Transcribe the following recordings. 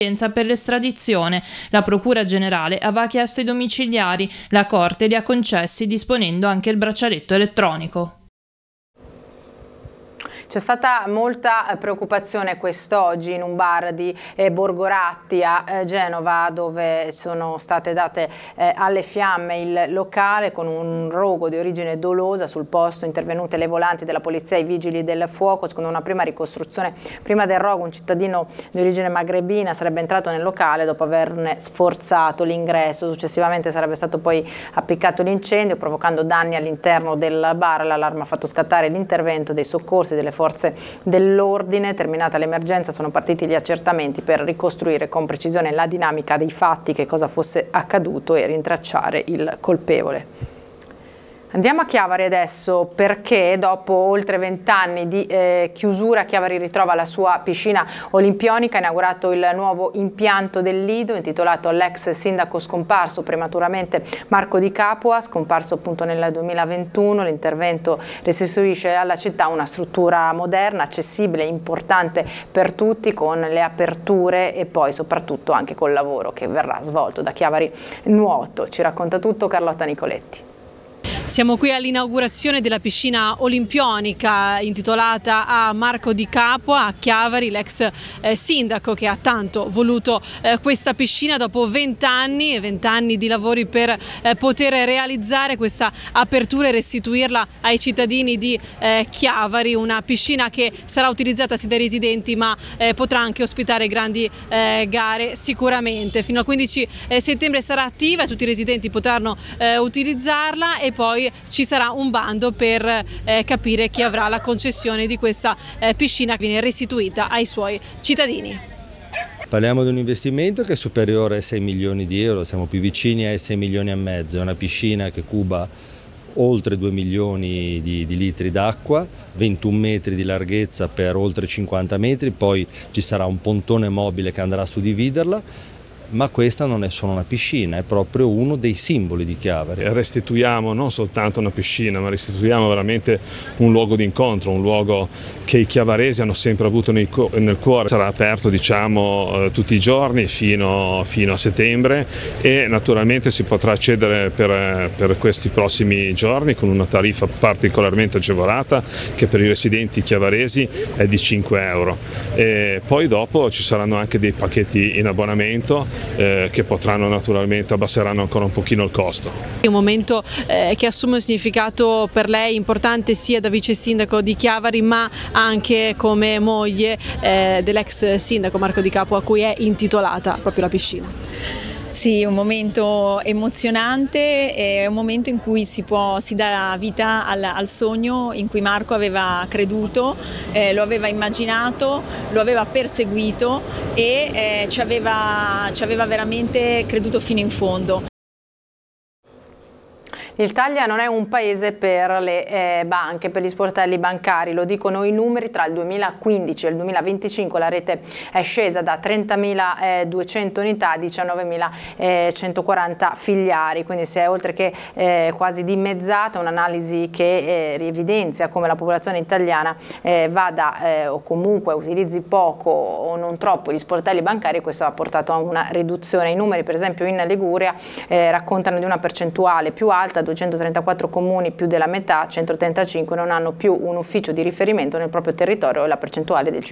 per l'estradizione. La Procura Generale aveva chiesto i domiciliari, la Corte li ha concessi disponendo anche il braccialetto elettronico. C'è stata molta preoccupazione quest'oggi in un bar di Borgoratti a Genova, dove sono state date alle fiamme il locale con un rogo di origine dolosa. Sul posto intervenute le volanti della polizia e i vigili del fuoco. Secondo una prima ricostruzione, prima del rogo un cittadino di origine magrebina sarebbe entrato nel locale dopo averne sforzato l'ingresso. Successivamente sarebbe stato poi appiccato l'incendio, provocando danni all'interno del bar. L'allarme ha fatto scattare l'intervento dei soccorsi delle forze dell'ordine. Terminata l'emergenza sono partiti gli accertamenti per ricostruire con precisione la dinamica dei fatti, che cosa fosse accaduto e rintracciare il colpevole. Andiamo a Chiavari adesso, perché dopo oltre 20 anni di chiusura Chiavari ritrova la sua piscina olimpionica. Ha inaugurato il nuovo impianto del Lido intitolato all'ex sindaco scomparso prematuramente Marco Di Capua, scomparso appunto nel 2021. L'intervento restituisce alla città una struttura moderna, accessibile, importante per tutti, con le aperture e poi soprattutto anche col lavoro che verrà svolto da Chiavari Nuoto. Ci racconta tutto Carlotta Nicoletti. Siamo qui all'inaugurazione della piscina olimpionica intitolata a Marco Di Capua a Chiavari, l'ex sindaco che ha tanto voluto questa piscina. Dopo 20 anni di lavori per poter realizzare questa apertura e restituirla ai cittadini di Chiavari, una piscina che sarà utilizzata sia dai residenti ma potrà anche ospitare grandi gare sicuramente. Fino al 15 settembre sarà attiva, tutti i residenti potranno utilizzarla e poi ci sarà un bando per capire chi avrà la concessione di questa piscina che viene restituita ai suoi cittadini. Parliamo di un investimento che è superiore ai 6 milioni di euro, siamo più vicini ai 6 milioni e mezzo, è una piscina che cuba oltre 2 milioni di litri d'acqua, 21 metri di larghezza per oltre 50 metri, poi ci sarà un pontone mobile che andrà a suddividerla. Ma questa non è solo una piscina, è proprio uno dei simboli di Chiavari. Restituiamo non soltanto una piscina, ma restituiamo veramente un luogo di incontro, un luogo che i chiavaresi hanno sempre avuto nel cuore. Sarà aperto tutti i giorni fino a settembre e naturalmente si potrà accedere per questi prossimi giorni con una tariffa particolarmente agevolata che per i residenti chiavaresi è di 5 euro. E poi dopo ci saranno anche dei pacchetti in abbonamento che potranno naturalmente abbasseranno ancora un pochino il costo. È un momento che assume un significato per lei importante sia da vice sindaco di Chiavari ma anche come moglie dell'ex sindaco Marco Di Capua, a cui è intitolata proprio la piscina. Sì, è un momento emozionante, è un momento in cui si dà vita al sogno in cui Marco aveva creduto, lo aveva immaginato, lo aveva perseguito e ci aveva veramente creduto fino in fondo. L'Italia non è un paese per le banche, per gli sportelli bancari, lo dicono i numeri. Tra il 2015 e il 2025 la rete è scesa da 30.200 unità a 19.140 filiali, quindi si è oltre che quasi dimezzata. Un'analisi che evidenzia come la popolazione italiana vada o comunque utilizzi poco o non troppo gli sportelli bancari, e questo ha portato a una riduzione. I numeri per esempio in Liguria raccontano di una percentuale più alta, 234 comuni, più della metà, 135 non hanno più un ufficio di riferimento nel proprio territorio e la percentuale è del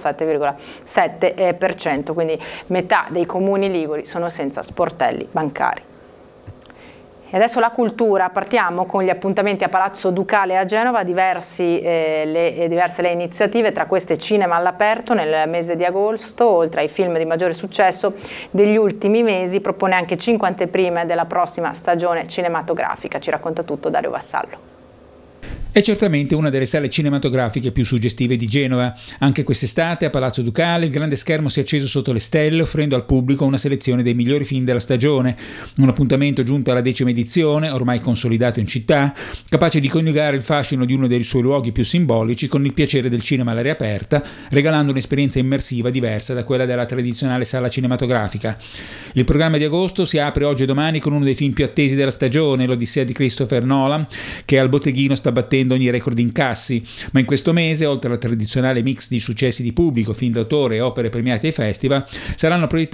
57,7%, quindi metà dei comuni liguri sono senza sportelli bancari. E adesso la cultura, partiamo con gli appuntamenti a Palazzo Ducale a Genova, diverse le iniziative, tra queste cinema all'aperto nel mese di agosto. Oltre ai film di maggiore successo degli ultimi mesi, propone anche 5 anteprime della prossima stagione cinematografica. Ci racconta tutto Dario Vassallo. È certamente una delle sale cinematografiche più suggestive di Genova. Anche quest'estate a Palazzo Ducale il grande schermo si è acceso sotto le stelle, offrendo al pubblico una selezione dei migliori film della stagione. Un appuntamento giunto alla 10ª edizione, ormai consolidato in città, capace di coniugare il fascino di uno dei suoi luoghi più simbolici con il piacere del cinema all'aria aperta, regalando un'esperienza immersiva diversa da quella della tradizionale sala cinematografica. Il programma di agosto si apre oggi e domani con uno dei film più attesi della stagione, l'Odissea di Christopher Nolan, che al botteghino sta battendo battendo ogni record di incassi, ma in questo mese, oltre alla tradizionale mix di successi di pubblico, film d'autore e opere premiate ai festival, saranno proiettati